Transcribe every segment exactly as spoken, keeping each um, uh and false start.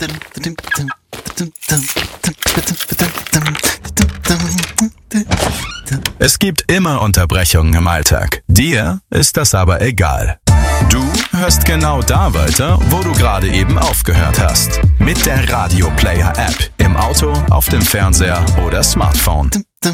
Es gibt immer Unterbrechungen im Alltag. Dir ist das aber egal. Du hörst genau da weiter, wo du gerade eben aufgehört hast. Mit der Radio Player App. Im Auto, auf dem Fernseher oder Smartphone.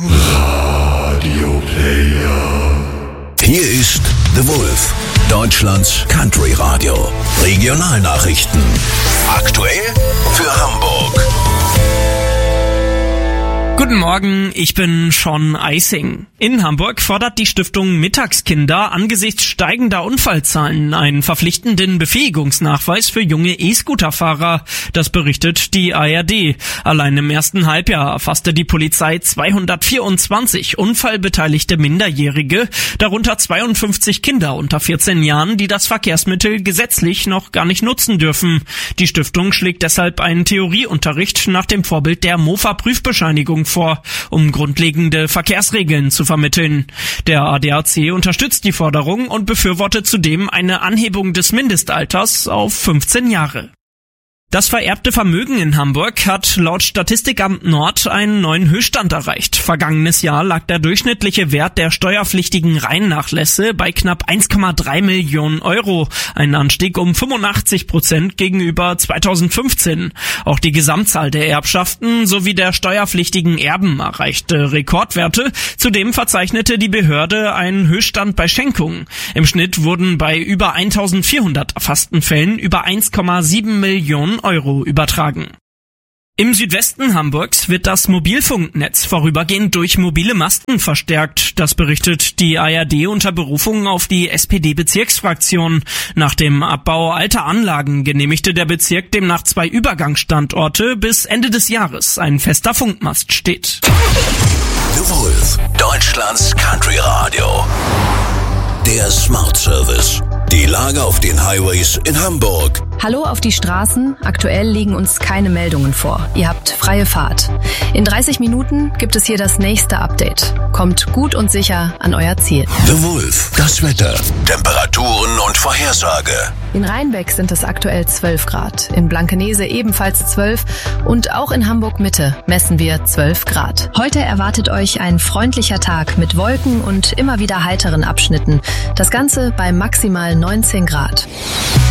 Radio Player. Hier ist The Wolf, Deutschlands Country Radio. Regionalnachrichten. Aktuell für Hamburg. Guten Morgen, ich bin Sean Eising. In Hamburg fordert die Stiftung Mittagskinder angesichts steigender Unfallzahlen einen verpflichtenden Befähigungsnachweis für junge E-Scooter-Fahrer. Das berichtet die A R D. Allein im ersten Halbjahr erfasste die Polizei zweihundertvierundzwanzig unfallbeteiligte Minderjährige, darunter zweiundfünfzig Kinder unter vierzehn Jahren, die das Verkehrsmittel gesetzlich noch gar nicht nutzen dürfen. Die Stiftung schlägt deshalb einen Theorieunterricht nach dem Vorbild der Mofa-Prüfbescheinigung vor, um grundlegende Verkehrsregeln zu vermitteln. Der A D A C unterstützt die Forderung und befürwortet zudem eine Anhebung des Mindestalters auf fünfzehn Jahre. Das vererbte Vermögen in Hamburg hat laut Statistikamt Nord einen neuen Höchststand erreicht. Vergangenes Jahr lag der durchschnittliche Wert der steuerpflichtigen Reinnachlässe bei knapp eins Komma drei Millionen Euro, ein Anstieg um fünfundachtzig Prozent gegenüber zweitausendfünfzehn. Auch die Gesamtzahl der Erbschaften sowie der steuerpflichtigen Erben erreichte Rekordwerte. Zudem verzeichnete die Behörde einen Höchststand bei Schenkungen. Im Schnitt wurden bei über eintausendvierhundert erfassten Fällen über eins Komma sieben Millionen Euro übertragen. Im Südwesten Hamburgs wird das Mobilfunknetz vorübergehend durch mobile Masten verstärkt. Das berichtet die A R D unter Berufung auf die S P D-Bezirksfraktion. Nach dem Abbau alter Anlagen genehmigte der Bezirk demnach zwei Übergangsstandorte, bis Ende des Jahres ein fester Funkmast steht. The Wolf, Deutschlands Country Radio. Der Smart Service. Die Lage auf den Highways in Hamburg. Hallo auf die Straßen. Aktuell liegen uns keine Meldungen vor. Ihr habt freie Fahrt. In dreißig Minuten gibt es hier das nächste Update. Kommt gut und sicher an euer Ziel. The Wolf, das Wetter, Temperaturen und Vorhersage. In Rheinbeck sind es aktuell zwölf Grad. In Blankenese ebenfalls zwölf. Und auch in Hamburg Mitte messen wir zwölf Grad. Heute erwartet euch ein freundlicher Tag mit Wolken und immer wieder heiteren Abschnitten. Das Ganze bei maximal neunzehn Grad.